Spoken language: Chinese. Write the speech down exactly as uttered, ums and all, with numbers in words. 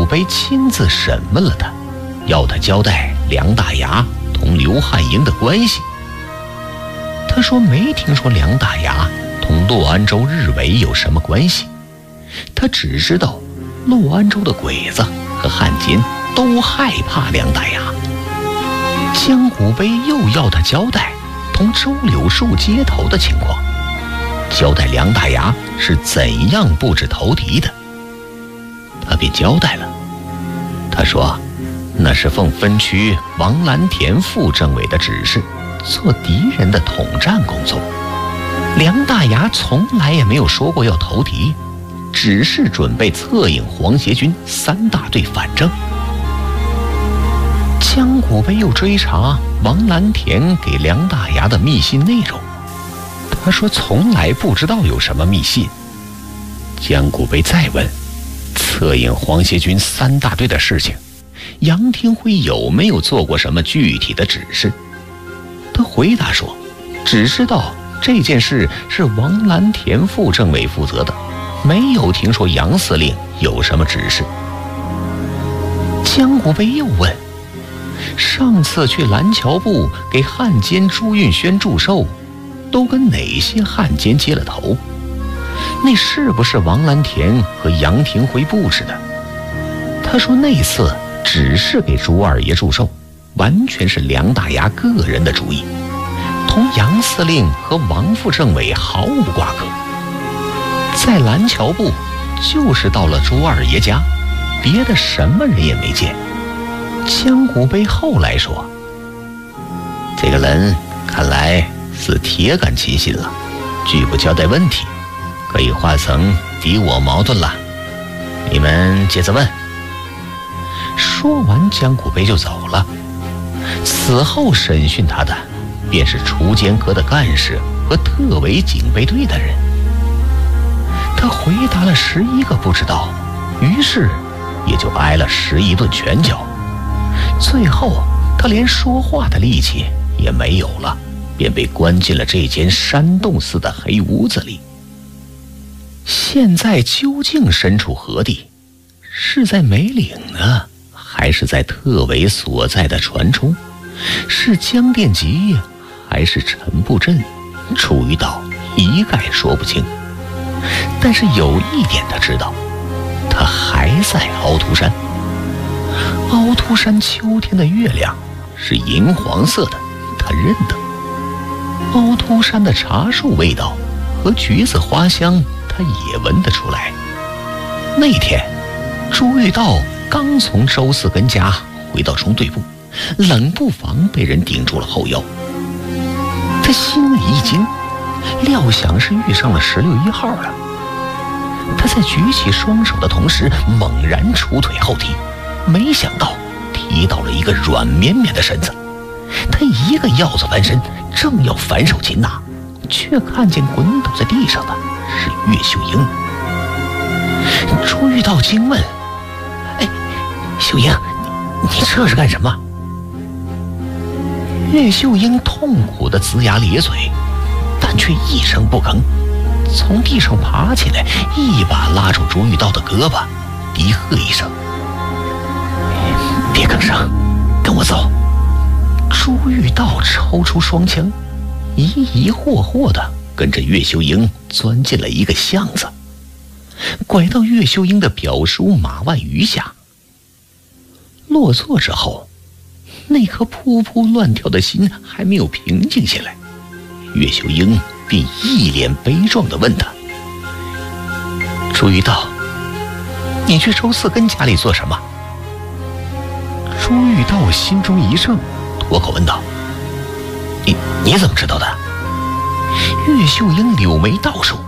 碑亲自审问了他，要他交代梁大牙同刘汉营的关系。他说没听说梁大牙同洛安州日伪有什么关系，他只知道洛安州的鬼子和汉奸都害怕梁大牙。江古碑又要他交代同周柳树接头的情况，交代梁大牙是怎样布置投敌的。他便交代了，他说那是奉分区王蓝田副政委的指示，做敌人的统战工作。梁大牙从来也没有说过要投敌，只是准备策应皇协军三大队反正。江古碑又追查王蓝田给梁大牙的密信内容，他说从来不知道有什么密信。江古碑再问策应皇协军三大队的事情，杨廷辉有没有做过什么具体的指示？他回答说只知道这件事是王蓝田副政委负责的，没有听说杨司令有什么指示。江古碑又问上次去蓝桥部给汉奸朱运轩祝寿，都跟哪些汉奸接了头？那是不是王蓝田和杨廷辉布置的？他说那次只是给朱二爷祝寿，完全是梁大牙个人的主意，同杨司令和王副政委毫无瓜葛。在蓝桥部就是到了朱二爷家，别的什么人也没见。江古碑后来说，这个人看来是铁杆亲信了，拒不交代问题，可以化成敌我矛盾了。你们接着问。说完，江古碑就走了。此后审讯他的便是锄奸阁的干事和特委警备队的人。他回答了十一个不知道，于是也就挨了十一顿拳脚。最后他连说话的力气也没有了，便被关进了这间山洞似的黑屋子里。现在究竟身处何地？是在梅岭呢，还是在特委所在的船中？是江殿集还是陈布镇？楚于道一概说不清。但是有一点他知道，他还在凹凸山。凹凸山秋天的月亮是银黄色的，他认得。凹凸山的茶树味道和橘子花香他也闻得出来。那天朱玉道刚从周四根家回到中队部，冷不防被人顶住了后腰。他心里一惊，料想是遇上了十六一号了。他在举起双手的同时猛然出腿后踢，没想到踢到了一个软绵绵的身子。他一个鹞子翻身，正要反手擒拿，却看见滚倒在地上的是岳秀英。朱玉道惊问：哎，秀英，你你这是干什么？岳秀英痛苦地龇牙咧嘴，但却一声不吭，从地上爬起来，一把拉住朱玉道的胳膊，低喝一声：别吭声，跟我走。朱玉道抽出双枪，疑疑惑惑地跟着岳秀英钻进了一个巷子，拐到岳秀英的表叔马万余下。落座之后，那颗扑扑乱跳的心还没有平静下来，岳秀英便一脸悲壮地问他：朱玉道，你去周四根家里做什么？朱玉道心中一怔，脱口问道：你你怎么知道的？岳秀英柳眉倒竖，